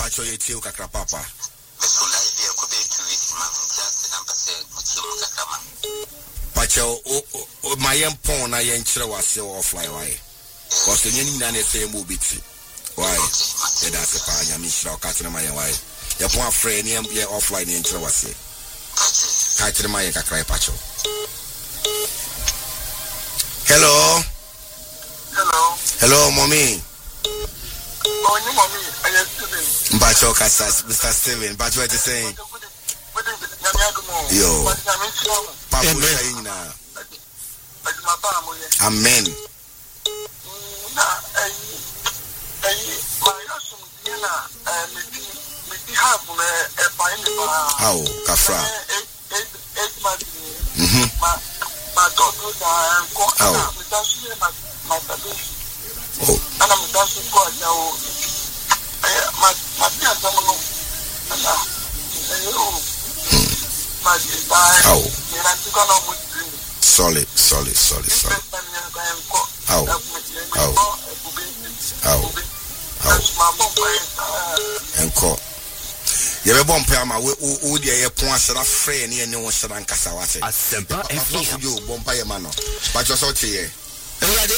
pacho ye tiu kakra papa. Pacho o my empon na yen chire wase offline why. Cause the name na say mo biti. Why? That's a pa nyami shira ka tire my why. Ye pon afre ni ye offline yen chire wase. Ka tire my kakra pacho. Hello. Hello, mommy. Oh, mommy, I am Steven. Bacho Casas, Mr. Steven. Bacho, what you saying? Yo. Papa, amen. How, Kafra? Oh. And I'm dancing for now. Solid. Encore. You have one pair, my would you point a friend near no one shall answer what I said. Asempa FM. You, Bompire Mano. But you're so here.